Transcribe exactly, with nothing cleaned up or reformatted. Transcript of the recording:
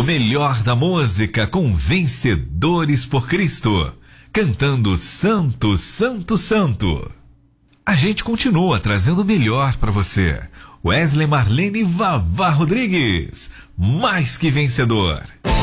melhor da música com Vencedores por Cristo, cantando Santo, Santo, Santo. A gente continua trazendo o melhor para você. Wesley, Marlene e Vavá Rodrigues, mais que vencedor.